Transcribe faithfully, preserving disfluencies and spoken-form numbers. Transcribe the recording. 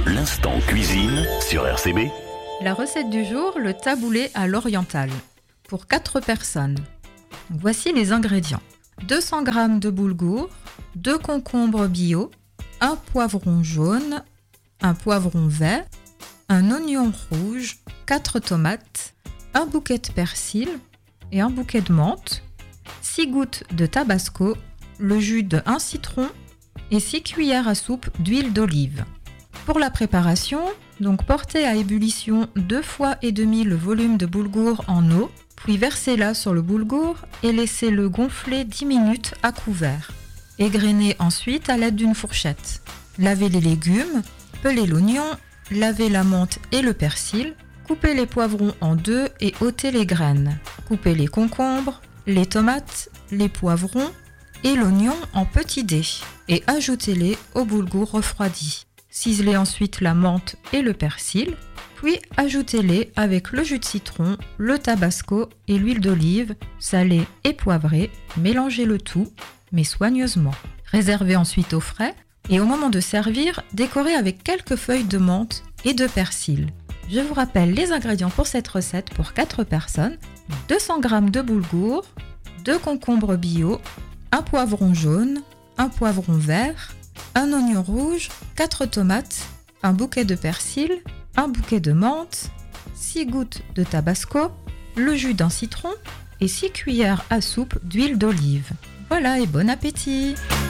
L'instant cuisine sur R C B. La recette du jour, le taboulé à l'oriental, pour quatre personnes. Voici les ingrédients. deux cents grammes de boulgour, deux concombres bio, un poivron jaune, un poivron vert, un oignon rouge, quatre tomates, un bouquet de persil et un bouquet de menthe, six gouttes de tabasco, le jus d'un citron et six cuillères à soupe d'huile d'olive. Pour la préparation, donc portez à ébullition deux fois et demi le volume de boulgour en eau, puis versez-la sur le boulgour et laissez-le gonfler dix minutes à couvert. Égrenez ensuite à l'aide d'une fourchette. Lavez les légumes, pelez l'oignon, lavez la menthe et le persil, coupez les poivrons en deux et ôtez les graines. Coupez les concombres, les tomates, les poivrons et l'oignon en petits dés et ajoutez-les au boulgour refroidi. Ciselez ensuite la menthe et le persil, puis ajoutez-les avec le jus de citron, le tabasco et l'huile d'olive, salée et poivrée. Mélangez le tout, mais soigneusement. Réservez ensuite au frais et au moment de servir, décorez avec quelques feuilles de menthe et de persil. Je vous rappelle les ingrédients pour cette recette pour quatre personnes. deux cents grammes de boulgour, deux concombres bio, un poivron jaune, un poivron vert, un oignon rouge, quatre tomates, un bouquet de persil, un bouquet de menthe, six gouttes de tabasco, le jus d'un citron et six cuillères à soupe d'huile d'olive. Voilà et bon appétit!